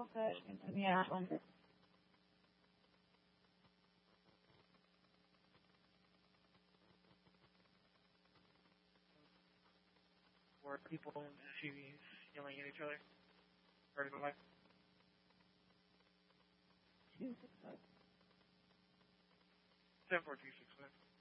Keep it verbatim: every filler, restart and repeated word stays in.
but yeah. Um, Or people in S U Vs yelling at each other. Or to go back. seven four two six five.